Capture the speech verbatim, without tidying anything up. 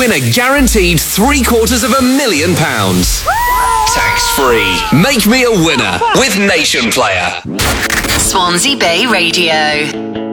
win a guaranteed three quarters of a million pounds. Tax-free. Make me a winner with Nation Player. Swansea Bay Radio.